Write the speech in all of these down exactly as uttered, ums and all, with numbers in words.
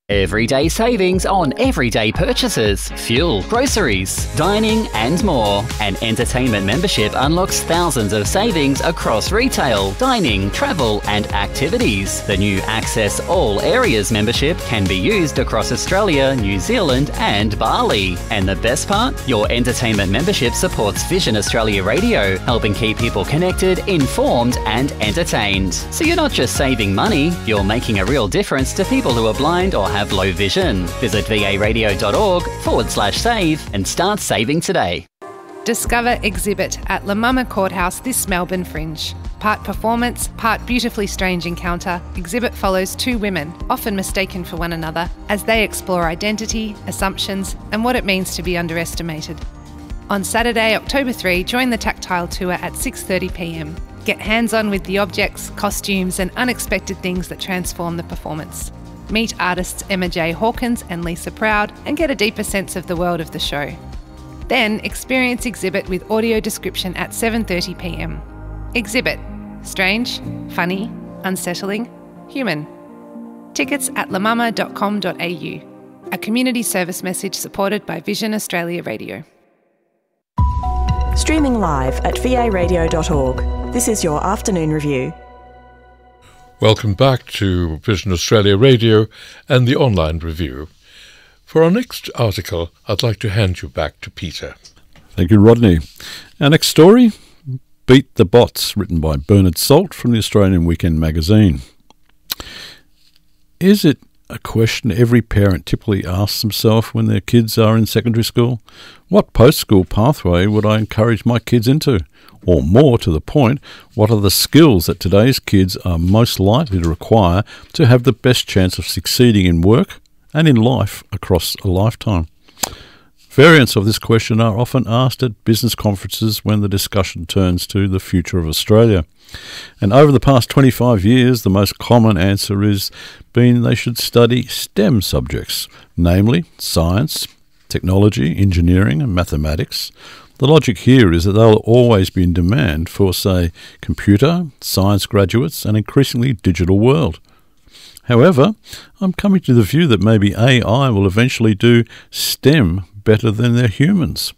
Everyday savings on everyday purchases, fuel, groceries, dining and more. An entertainment membership unlocks thousands of savings across retail, dining, travel and activities. The new Access All Areas membership can be used across Australia, New Zealand and Bali. And the best part? Your entertainment membership supports Vision Australia Radio, helping keep people connected, informed and entertained. So you're not just saving money, you're making a real difference to people who are blind or have have low vision. Visit varadio.org forward slash save and start saving today. Discover Exhibit at La Mama Courthouse this Melbourne Fringe. Part performance, part beautifully strange encounter, Exhibit follows two women, often mistaken for one another, as they explore identity, assumptions and what it means to be underestimated. On Saturday, October third, join the Tactile Tour at six thirty p m. Get hands-on with the objects, costumes and unexpected things that transform the performance. Meet artists Emma J. Hawkins and Lisa Proud and get a deeper sense of the world of the show. Then experience Exhibit with audio description at seven thirty p m. Exhibit. Strange, funny, unsettling, human. Tickets at lamama dot com dot a u. A community service message supported by Vision Australia Radio. Streaming live at v a radio dot org. This is your afternoon review. Welcome back to Vision Australia Radio and the online review. For our next article, I'd like to hand you back to Peter. Thank you, Rodney. Our next story, Beat the Bots, written by Bernard Salt from the Australian Weekend magazine. Is it a question every parent typically asks themselves when their kids are in secondary school? What post-school pathway would I encourage my kids into? Or more to the point, what are the skills that today's kids are most likely to require to have the best chance of succeeding in work and in life across a lifetime? Variants of this question are often asked at business conferences when the discussion turns to the future of Australia. And over the past twenty-five years, the most common answer is been they should study STEM subjects, namely science, technology, engineering and mathematics. The logic here is that they'll always be in demand for, say, computer, science graduates and increasingly digital world. However, I'm coming to the view that maybe A I will eventually do STEM better than their humans.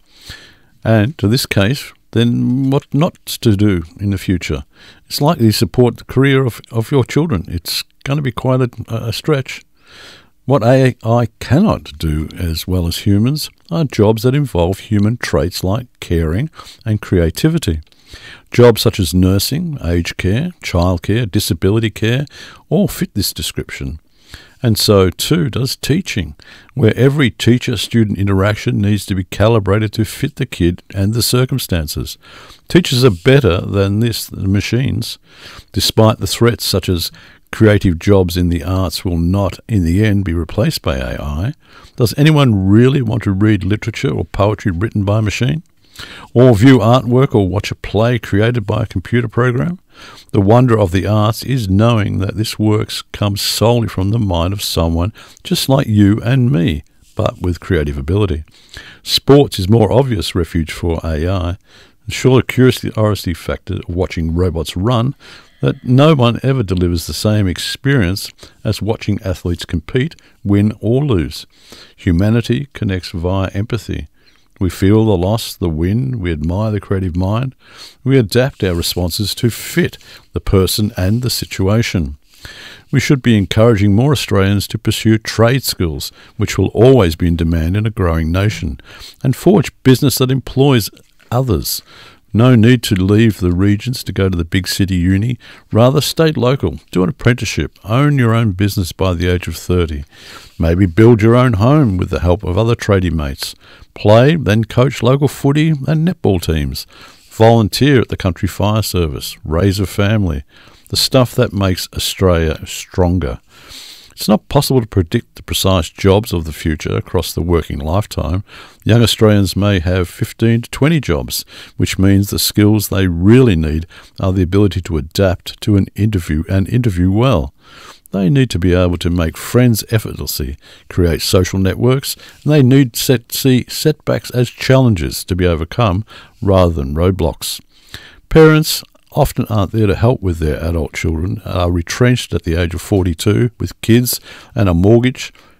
And to this case, then what not to do in the future? It's likely to support the career of, of your children. It's going to be quite a, a stretch. What A I cannot do as well as humans are jobs that involve human traits like caring and creativity. Jobs such as nursing, aged care, childcare, disability care all fit this description. And so too does teaching, where every teacher-student interaction needs to be calibrated to fit the kid and the circumstances. Teachers are better than this than machines, despite the threats such as creative jobs in the arts will not, in the end, be replaced by A I. Does anyone really want to read literature or poetry written by a machine? Or view artwork or watch a play created by a computer program? The wonder of the arts is knowing that this work comes solely from the mind of someone just like you and me, but with creative ability. Sports is more obvious refuge for A I. And sure, the curiosity factor of watching robots run, that no one ever delivers the same experience as watching athletes compete, win or lose. Humanity connects via empathy. We feel the loss, the win, we admire the creative mind, we adapt our responses to fit the person and the situation. We should be encouraging more Australians to pursue trade skills, which will always be in demand in a growing nation, and forge business that employs others. No need to leave the regions to go to the big city uni. Rather stay local, do an apprenticeship, own your own business by the age of thirty. Maybe build your own home with the help of other tradie mates. Play, then coach local footy and netball teams. Volunteer at the Country Fire Service. Raise a family. The stuff that makes Australia stronger. It's not possible to predict the precise jobs of the future across the working lifetime. Young Australians may have fifteen to twenty jobs, which means the skills they really need are the ability to adapt to an interview and interview well. They need to be able to make friends effortlessly, create social networks, and they need to see setbacks as challenges to be overcome rather than roadblocks. Parents often aren't there to help with their adult children, are retrenched at the age of forty-two with kids and a mortgage,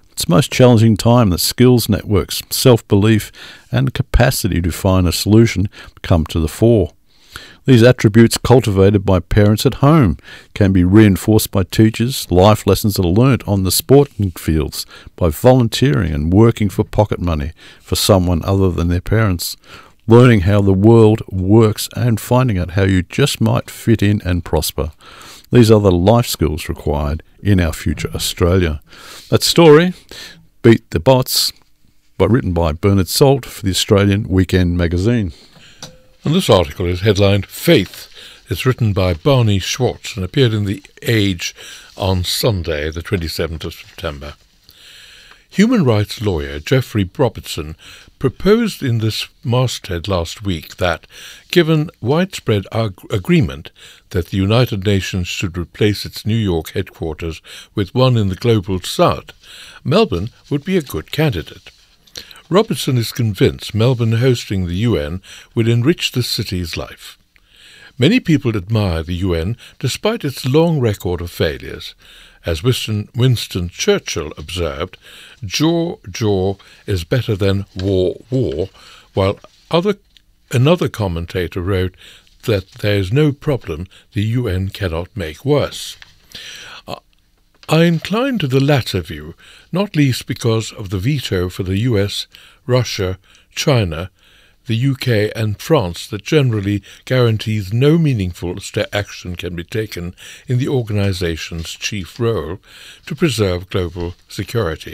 It's the most challenging time that skills networks, self-belief and capacity to find a solution come to the fore. These attributes cultivated by parents at home can be reinforced by teachers. Life lessons are learnt on the sporting fields by volunteering and working for pocket money for someone other than their parents, learning how the world works and finding out how you just might fit in and prosper. These are the life skills required in our future Australia. That story, Beat the Bots, but written by Bernard Salt for the Australian Weekend magazine. And this article is headlined Faith. It's written by Barney Schwartz and appeared in The Age on Sunday, the twenty-seventh of September. Human rights lawyer Geoffrey Robertson proposed in this masthead last week that, given widespread ag- agreement that the United Nations should replace its New York headquarters with one in the global south, Melbourne would be a good candidate. Robertson is convinced Melbourne hosting the U N would enrich the city's life. Many people admire the U N despite its long record of failures. As Winston, Winston Churchill observed, jaw, jaw is better than war, war, while other, another commentator wrote that there is no problem the U N cannot make worse. I incline to the latter view, not least because of the veto for the U S, Russia, China, the U K and France that generally guarantees no meaningful action can be taken in the organization's chief role to preserve global security.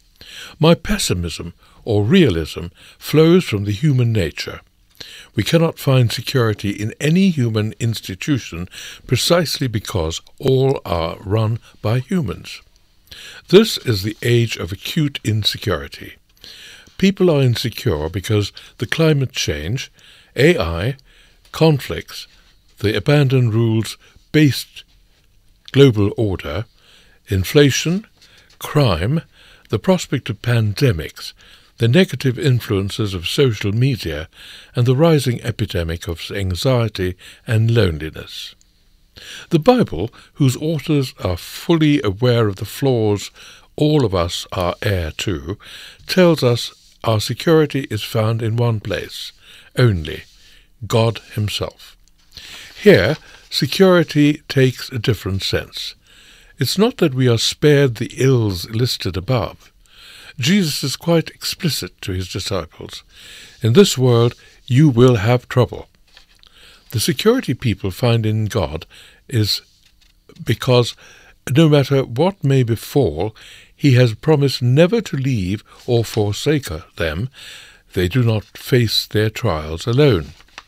My pessimism, or realism, flows from the human nature. We cannot find security in any human institution precisely because all are run by humans. This is the age of acute insecurity. People are insecure because the climate change, A I, conflicts, the abandoned rules-based global order, inflation, crime, the prospect of pandemics, the negative influences of social media, and the rising epidemic of anxiety and loneliness. The Bible, whose authors are fully aware of the flaws all of us are heir to, tells us our security is found in one place, only, God Himself. Here, security takes a different sense. It's not that we are spared the ills listed above. Jesus is quite explicit to His disciples. In this world you will have trouble. The security people find in God is because no matter what may befall, He has promised never to leave or forsake them. They do not face their trials alone.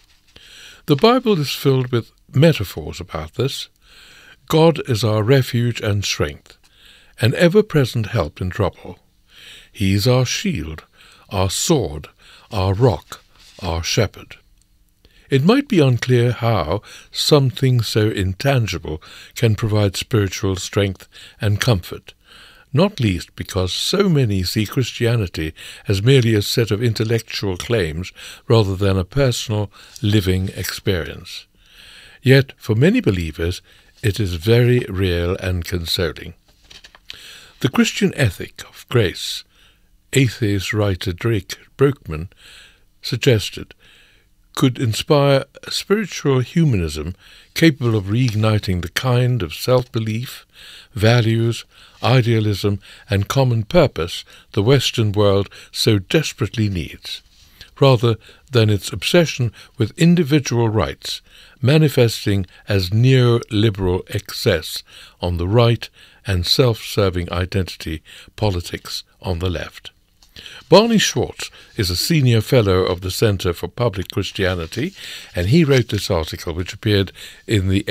The Bible is filled with metaphors about this. God is our refuge and strength, an ever-present help in trouble. He is our shield, our sword, our rock, our shepherd. It might be unclear how something so intangible can provide spiritual strength and comfort, not least because so many see Christianity as merely a set of intellectual claims rather than a personal, living experience. Yet, for many believers, it is very real and consoling. The Christian ethic of grace, atheist writer Drake Broekman suggested, could inspire a spiritual humanism capable of reigniting the kind of self-belief, values, idealism, and common purpose the Western world so desperately needs, rather than its obsession with individual rights, manifesting as neoliberal excess on the right and self-serving identity politics on the left. Barney Schwartz is a senior fellow of the Centre for Public Christianity, and he wrote this article, which appeared in The